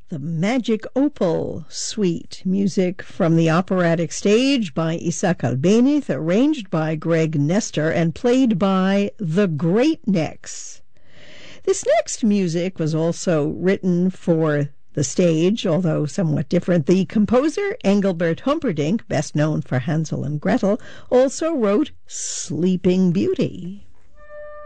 The Magic Opal Suite, music from the operatic stage by Isaac Albéniz, arranged by Greg Nestor, and played by the Great Necks. This next music was also written for the stage, although somewhat different. The composer, Engelbert Humperdinck, best known for Hansel and Gretel, also wrote Sleeping Beauty.